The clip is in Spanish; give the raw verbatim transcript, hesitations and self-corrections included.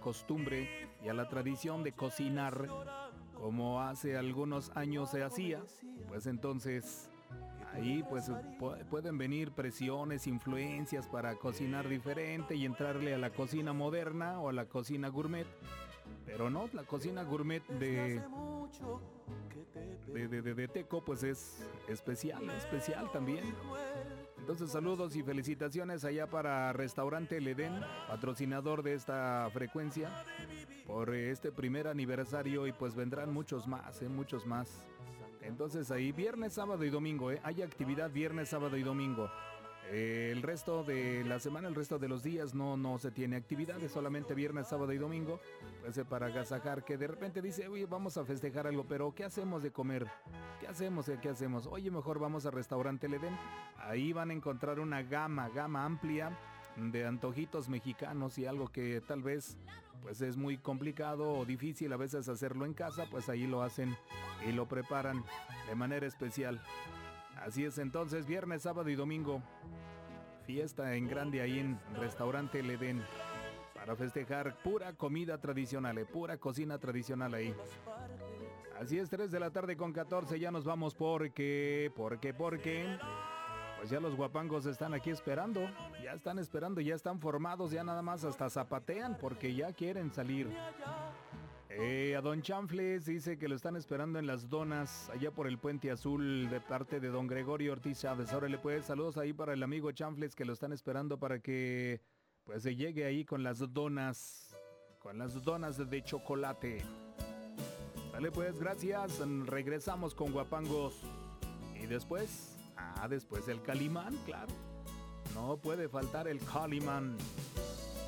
costumbre y a la tradición de cocinar como hace algunos años se hacía, pues entonces ahí pues pu- pueden venir presiones, influencias para cocinar diferente y entrarle a la cocina moderna o a la cocina gourmet. Pero no, la cocina gourmet de, de, de, de, de Teco pues es especial, especial también. Entonces saludos y felicitaciones allá para Restaurante El Edén, patrocinador de esta frecuencia, por este primer aniversario y pues vendrán muchos más, ¿eh? Muchos más. Entonces ahí viernes, sábado y domingo, ¿eh? Hay actividad viernes, sábado y domingo. Eh, el resto de la semana, el resto de los días no, no se tiene actividades, solamente viernes, sábado y domingo. Pues eh, para agasajar, que de repente dice, oye, vamos a festejar algo, pero ¿qué hacemos de comer? ¿Qué hacemos? eh? ¿Qué hacemos? Oye, mejor vamos al Restaurante El Edén. Ahí van a encontrar una gama, gama amplia de antojitos mexicanos y algo que tal vez pues es muy complicado o difícil a veces hacerlo en casa, pues ahí lo hacen y lo preparan de manera especial. Así es, entonces, viernes, sábado y domingo, fiesta en grande ahí en Restaurante El Edén, para festejar pura comida tradicional, eh, pura cocina tradicional ahí. Así es, tres de la tarde con catorce, ya nos vamos porque, porque, porque, pues ya los guapangos están aquí esperando, ya están esperando, ya están formados, ya nada más hasta zapatean porque ya quieren salir. Eh, a Don Chanfles dice que lo están esperando en las donas, allá por el Puente Azul, de parte de Don Gregorio Ortiz Chávez. Ahora le puedes saludos ahí para el amigo Chanfles que lo están esperando para que pues se llegue ahí con las donas, con las donas de chocolate. Dale pues, gracias. Regresamos con guapangos. Y después, ah, después el Calimán, claro. No puede faltar el Calimán.